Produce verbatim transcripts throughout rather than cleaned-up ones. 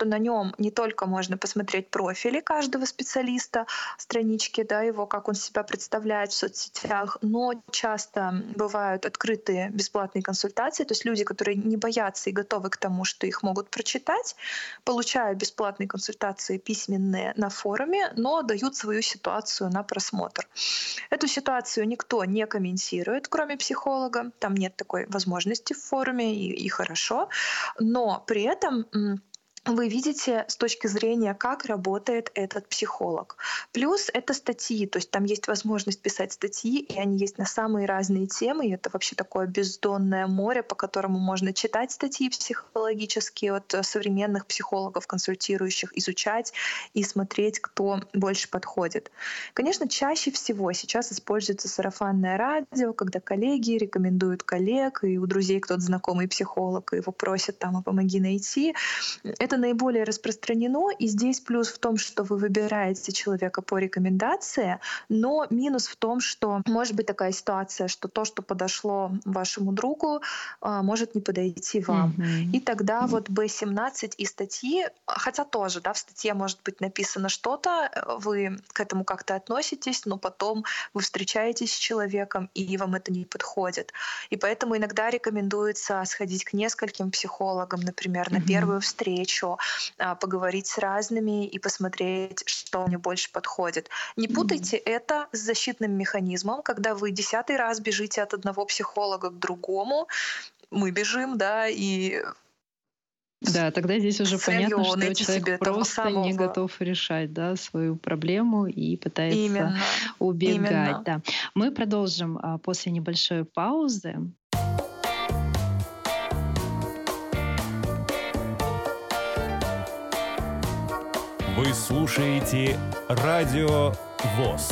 на нем не только можно посмотреть профили каждого специалиста, странички, да, его, как он себя представляет в соцсетях, но часто бывают открытые бесплатные консультации, то есть люди, которые не боятся и готовы к тому, что их могут прочитать, получают бесплатные консультации письменные на форуме, но дают свою ситуацию на просмотр. Эту ситуацию никто не комментирует, кроме психолога. Там нет такой возможности в форуме, и, и хорошо. Но при этом м, вы видите с точки зрения, как работает этот психолог. Плюс это статьи, то есть там есть возможность писать статьи, и они есть на самые разные темы. И это вообще такое бездонное море, по которому можно читать статьи психологические от современных психологов, консультирующих, изучать и смотреть, кто больше подходит. Конечно, чаще всего сейчас используется сарафанное радио, когда коллеги рекомендуют коллег, и у друзей кто-то знакомый психолог, и его просят там, а помоги найти. Это наиболее распространено, и здесь плюс в том, что вы выбираете человека по рекомендации, но минус в том, что может быть такая ситуация, что то, что подошло вашему другу, а, может не подойти вам. Мгм. И тогда вот бэ семнадцать и статьи, хотя тоже, да, в статье может быть написано что-то, вы к этому как-то относитесь, но потом вы встречаетесь с человеком, и вам это не подходит. И поэтому иногда рекомендуется сходить к нескольким психологам, например, на Мгм. первую встречу, а, поговорить с разными и посмотреть, что мне больше подходит. Не М. путайте это с защитным механизмом, когда вы десятый раз бежите от одного психолога к другому. Мы бежим, да, и Да, тогда здесь уже с целью понятно, что найти себе человек того просто не самого. готов решать, да, свою проблему и пытается Именно, убегать, именно. да. Мы продолжим, а, после небольшой паузы. Вы слушаете Радио ВОС.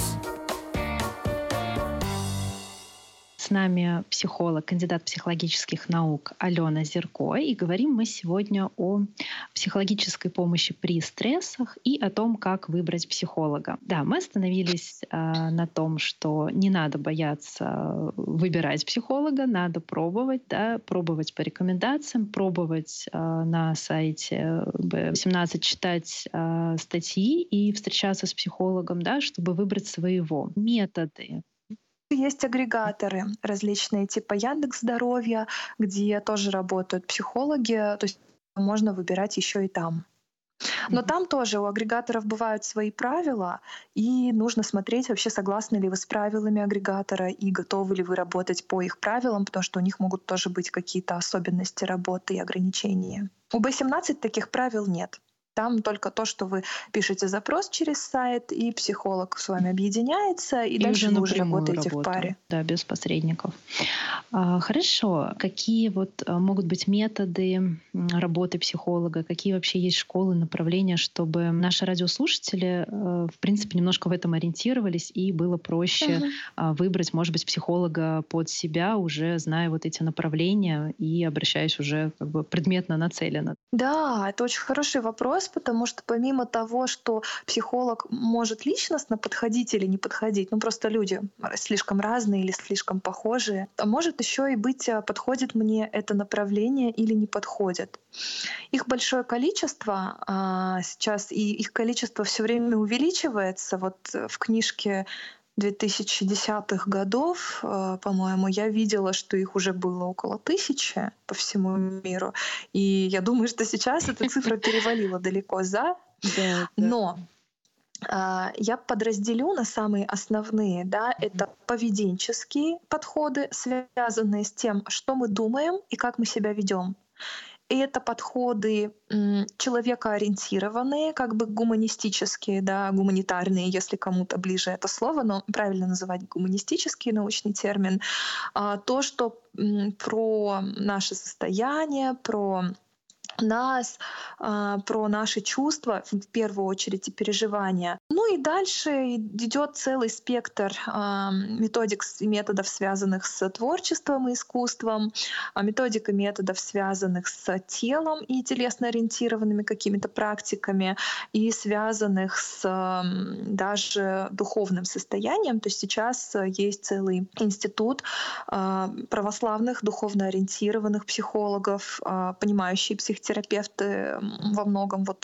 С нами психолог, кандидат психологических наук Алена Зерко. И говорим мы сегодня о психологической помощи при стрессах и о том, как выбрать психолога. Да, мы остановились э, на том, что не надо бояться выбирать психолога, надо пробовать, да, пробовать по рекомендациям, пробовать э, на сайте бэ семнадцать читать э, статьи и встречаться с психологом, да, чтобы выбрать своего. Методы. Есть агрегаторы различные, типа Яндекс.Здоровья, где тоже работают психологи, то есть можно выбирать еще и там. Но Мгм. там тоже у агрегаторов бывают свои правила, и нужно смотреть вообще, согласны ли вы с правилами агрегатора и готовы ли вы работать по их правилам, потому что у них могут тоже быть какие-то особенности работы и ограничения. У бэ семнадцать таких правил нет. Там только то, что вы пишете запрос через сайт, и психолог с вами объединяется, и И дальше уже вы уже напрямую работаете в работа, паре. да, без посредников. А, Хорошо. Какие вот а, могут быть методы м, работы психолога? Какие вообще есть школы, направления, чтобы наши радиослушатели, э, в принципе, немножко в этом ориентировались и было проще Мгм. а, выбрать, может быть, психолога под себя, уже зная вот эти направления и обращаясь уже как бы предметно нацеленно? Да, это очень хороший вопрос, потому что помимо того, что психолог может личностно подходить или не подходить, ну просто люди слишком разные или слишком похожие, а может еще и быть, а, подходит мне это направление или не подходит. Их большое количество а, сейчас, и их количество все время увеличивается. Вот э, в книжке две тысячи десятых годов, э, по-моему, я видела, что их уже было около тысячи по всему миру. И я думаю, что сейчас эта цифра перевалила далеко за. Да, да. Но а, я подразделю на самые основные. Да, Мгм. это поведенческие подходы, связанные с тем, что мы думаем и как мы себя ведем. И это подходы м, человекоориентированные, как бы гуманистические, да, гуманитарные, если кому-то ближе это слово, но правильно называть гуманистический научный термин. А, то, что м, про наше состояние, про нас, а, про наши чувства, в первую очередь, и переживания. Ну и дальше идет целый спектр а, методик с- и методов, связанных с творчеством и искусством, а, методик и методов, связанных с телом и телесно-ориентированными какими-то практиками, и связанных с м, даже духовным состоянием. То есть сейчас э, есть целый институт а, православных духовно ориентированных психологов, а, понимающие психотерапевты м, во многом вот